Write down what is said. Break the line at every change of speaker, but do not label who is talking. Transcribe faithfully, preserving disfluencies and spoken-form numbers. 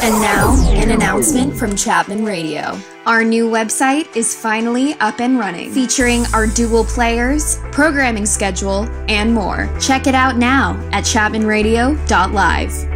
And now, an announcement from Chapman Radio. Our new website is finally up and running, featuring our dual players, programming schedule, and more. Check it out now at chapman radio dot live.